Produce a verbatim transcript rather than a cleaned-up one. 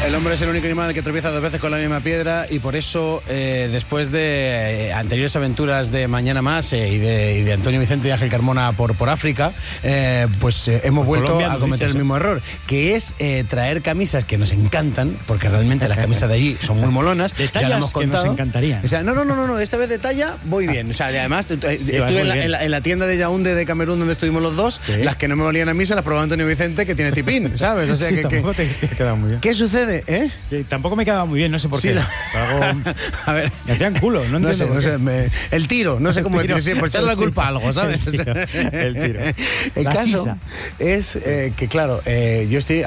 El hombre es el único animal que tropieza dos veces con la misma piedra y por eso, eh, después de eh, anteriores aventuras de Mañana Más eh, y, de, y de Antonio Vicente y Ángel Carmona por, por África, eh, pues eh, hemos vuelto Colombia, a cometer el mismo error, que es eh, traer camisas que nos encantan, porque realmente las camisas de allí son muy molonas. De ya lo tallas hemos que contado. nos encantarían. O sea, no, no, no, no, no, esta vez de talla voy bien. O sea, y además tu- tu- Sí, estuve vas muy en la, bien. en, la, en la tienda de Yaoundé de Camerún donde estuvimos los dos, Sí. las que no me valían a mí se las probó Antonio Vicente, que tiene tipín, ¿sabes? O sea, Sí, que, que- tampoco te te ha quedado muy bien. ¿qué sucede, eh? Que tampoco me quedaba muy bien, no sé por Sí, qué. la- Algo... A ver. Me hacían culo, no No entiendo sé, por no qué. sé, me- el tiro, no sé cómo El tiro. decir, sí, por echarle la El culpa a tiro. algo, ¿sabes? El tiro. El tiro. El La caso sisa. es eh, que, claro, eh, yo estoy